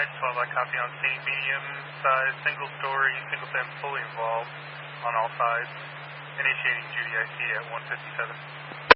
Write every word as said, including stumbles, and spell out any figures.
X twelve, I copy on scene. Medium size, single story, single fam, fully involved on all sides. Initiating Judy I C at one fifty-seven.